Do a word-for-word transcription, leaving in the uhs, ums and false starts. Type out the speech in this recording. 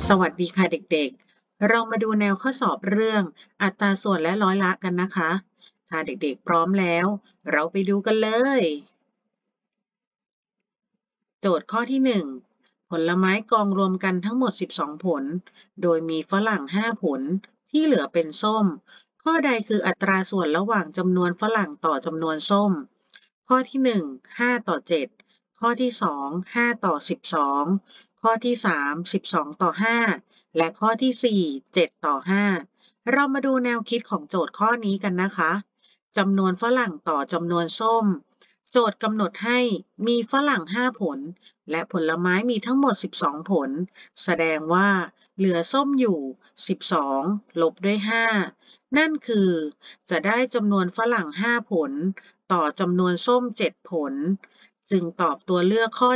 สวัสดีค่ะเด็กๆ เรามาดูแนวข้อสอบเรื่องอัตราส่วนและร้อยละกันนะคะ ถ้าเด็กๆพร้อมแล้วเราไปดูกันเลย โจทย์ข้อที่หนึ่งผลไม้กองรวมกันทั้งหมดสิบสองผล โดยมีฝรั่งห้าผลที่เหลือเป็นส้ม ข้อใดคืออัตราส่วนระหว่างจำนวนฝรั่งต่อจำนวนส้ม ข้อที่หนึ่ง ห้าต่อเจ็ดข้อที่สอง ห้าต่อสิบสองข้อที่สาม สิบสองต่อห้าและข้อที่สี่ เจ็ดต่อห้าเรามาดูแนวคิดของโจทย์ข้อนี้กันนะคะจำนวนฝรั่งต่อจำนวนส้มโจทย์กำหนดให้มีฝรั่งห้าผลและผลไม้มีทั้งหมดสิบสองผลแสดงว่าเหลือส้มอยู่สิบสองลบด้วยห้านั่นคือจะได้จำนวนฝรั่งห้าผลต่อจำนวนส้มเจ็ดผลจึงตอบตัวเลือกข้อ